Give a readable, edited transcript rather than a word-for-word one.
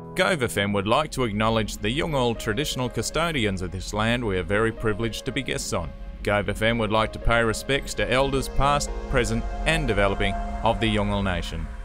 Gove FM would like to acknowledge the Yolngu traditional custodians of this land we are very privileged to be guests on. Gove FM would like to pay respects to elders past, present and developing of the Yolngu Nation.